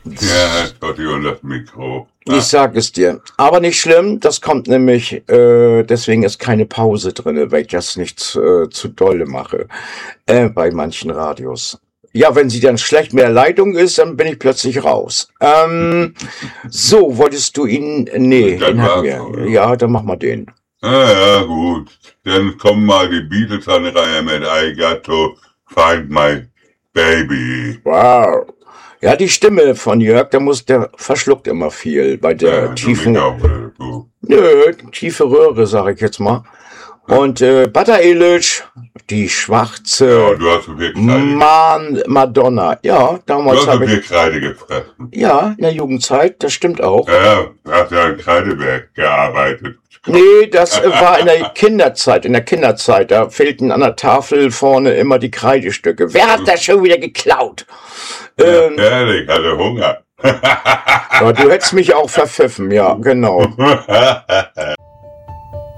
Ja, Totti und das Mikro. Ich sag es dir. Aber nicht schlimm, das kommt nämlich, deswegen ist keine Pause drinne, weil ich das nicht zu dolle mache, bei manchen Radios. Ja, wenn sie dann schlecht mit der Leitung ist, dann bin ich plötzlich raus. So, wolltest du ihn, nee, Dann den hatten war's so, wir. ja. Ja, dann mach mal den. Ja, gut. Dann kommen mal die Beatles an die Reihe mit I Got to Find My Baby. Wow. Ja, die Stimme von Jörg, der verschluckt immer viel bei der Ja, du tiefen, mich auch, du. tiefe Röhre, sag ich jetzt mal. Und Butter Illich, die Ja, schwarze du hast so viel Kreide. Madonna. Ja, Du damals hast so habe ich, viel Kreide gefressen. ja, in der Jugendzeit, das stimmt auch. Ja, du hast ja in Kreideberg gearbeitet. Nee, das war in der Kinderzeit. In der Kinderzeit, da fehlten an der Tafel vorne immer die Kreidestücke. Wer hat das schon wieder geklaut? Ja, Ähm, ehrlich, hatte Hunger. ja, du hättest mich auch verpfiffen, ja, genau.